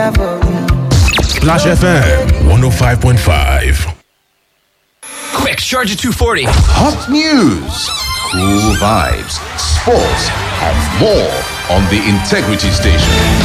there for me. Splash FM 105.5. Quick, charge at 240. Hot news, cool vibes, sports, and more on the Integrity Station.